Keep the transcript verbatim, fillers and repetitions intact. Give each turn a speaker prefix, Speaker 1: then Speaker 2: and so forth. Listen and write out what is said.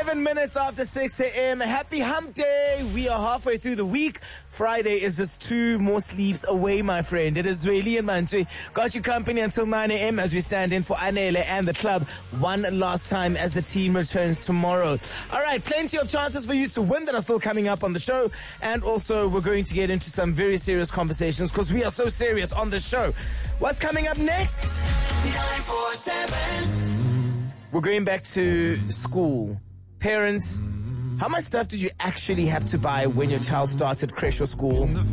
Speaker 1: Seven minutes after six a.m. Happy hump day. We are halfway through the week. Friday is just two more sleeps away, my friend. It is really and Mantui. Got you company until nine a.m. as we stand in for Anele and the club one last time as the team returns tomorrow. All right, plenty of chances for you to win that are still coming up on the show. And also, we're going to get into some very serious conversations because we are so serious on the show. What's coming up next? nine four seven. We're going back to school. Parents, how much stuff did you actually have to buy when your child started creche or school?